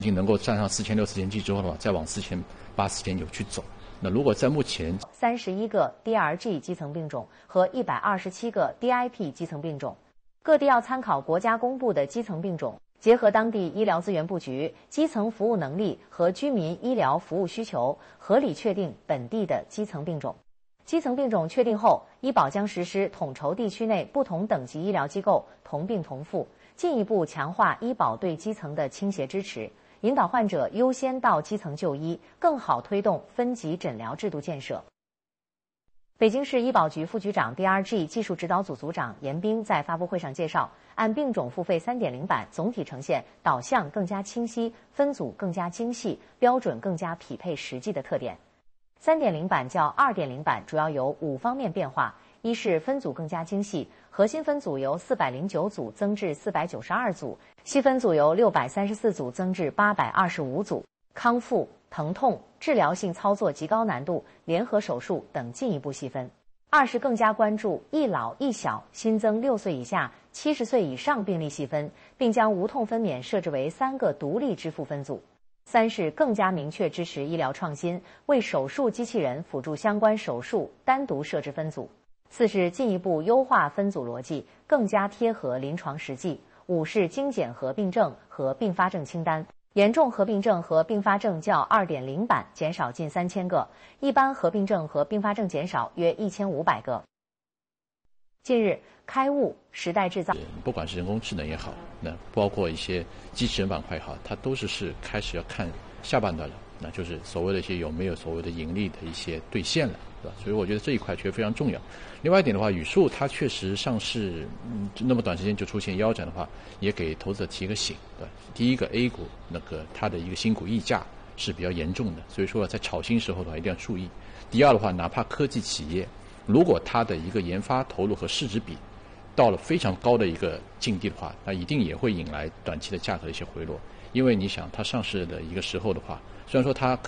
已经能够站上4600、4700之后的话，再往4800、4900去走。那如果在目前 31个 DRG 基层病种和127个 DIP 基层病种，各地要参考国家公布的基层病种，结合当地医疗资源布局、基层服务能力和居民医疗服务需求，合理确定本地的基层病种。基层病种确定后，医保将实施统筹地区内不同等级医疗机构同病同付，进一步强化医保对基层的倾斜支持，引导患者优先到基层就医，更好推动分级诊疗制度建设。北京市医保局副局长 DRG 技术指导组组长严斌在发布会上介绍，按病种付费 3.0 版总体呈现导向更加清晰、分组更加精细、标准更加匹配实际的特点。3.0 版较 2.0 版主要有5方面变化：一是分组更加精细，核心分组由409组增至492组，细分组由634组增至825组，康复、疼痛、治疗性操作极高难度、联合手术等进一步细分。二是更加关注一老一小，新增6岁以下、70岁以上病例细分，并将无痛分娩设置为3个独立支付分组。三是更加明确支持医疗创新，为手术机器人辅助相关手术单独设置分组。四是进一步优化分组逻辑，更加贴合临床实际。五是精简合并症和并发症清单，严重合并症和并发症较 2.0 版减少近3000个，一般合并症和并发症减少约1500个。近日，开悟、时代制造， 不管是人工智能也好，那包括一些机器人板块也好，它都是开始要看下半段了，那就是所谓的一些有没有所谓的盈利的一些兑现了，对吧？所以我觉得这一块确实非常重要。另外一点的话，宇树它确实上市，那么短时间就出现腰斩的话，也给投资者提个醒，对吧？第一个 A 股它的一个新股溢价是比较严重的，所以说在炒新时候的话一定要注意。第二的话，哪怕科技企业，如果它的一个研发投入和市值比到了非常高的一个境地的话，那一定也会引来短期的价格的一些回落。因为你想，它上市的一个时候的话，虽然说它